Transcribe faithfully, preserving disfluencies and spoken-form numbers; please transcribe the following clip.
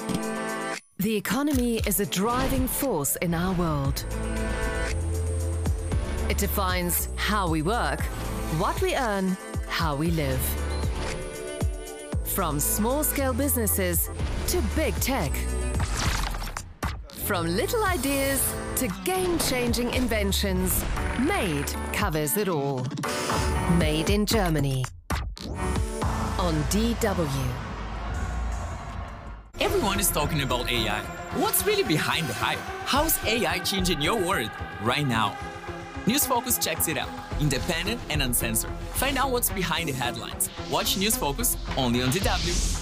The economy is a driving force in our world. It defines how we work, what we earn, how we live. From small-scale businesses to big tech. From little ideas to game-changing inventions, MADE covers it all. Made in Germany. On D W. Everyone is talking about A I. What's really behind the hype? How's A I changing your world right now? NewsFocus checks it out, independent and uncensored. Find out what's behind the headlines. Watch NewsFocus only on D W.